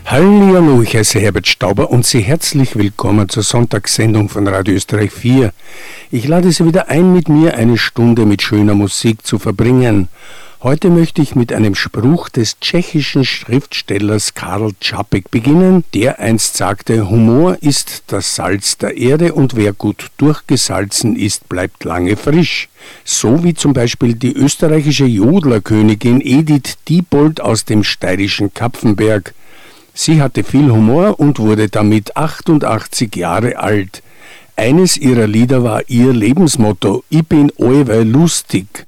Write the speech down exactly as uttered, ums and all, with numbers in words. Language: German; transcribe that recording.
Hallihallo, ich heiße Herbert Stauber und Sie herzlich willkommen zur Sonntagssendung von Radio Österreich vier. Ich lade Sie wieder ein, mit mir eine Stunde mit schöner Musik zu verbringen. Heute möchte ich mit einem Spruch des tschechischen Schriftstellers Karl Čapek beginnen, der einst sagte: Humor ist das Salz der Erde und wer gut durchgesalzen ist, bleibt lange frisch. So wie zum Beispiel die österreichische Jodlerkönigin Edith Diebold aus dem steirischen Kapfenberg. Sie hatte viel Humor und wurde damit achtundachtzig Jahre alt. Eines ihrer Lieder war ihr Lebensmotto: Ich bin allweil lustig.